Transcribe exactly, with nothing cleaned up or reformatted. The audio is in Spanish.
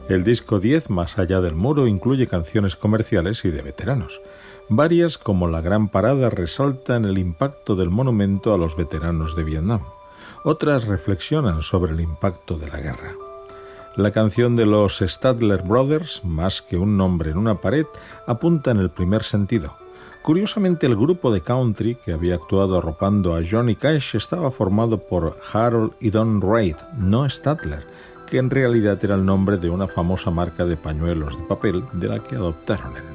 El disco diez, Más allá del muro, incluye canciones comerciales y de veteranos. Varias, como La Gran Parada, resaltan el impacto del monumento a los veteranos de Vietnam. Otras reflexionan sobre el impacto de la guerra. La canción de los Statler Brothers, Más que un nombre en una pared, apunta en el primer sentido. Curiosamente, el grupo de country que había actuado arropando a Johnny Cash estaba formado por Harold y Don Reid, no Statler, que en realidad era el nombre de una famosa marca de pañuelos de papel de la que adoptaron el nombre.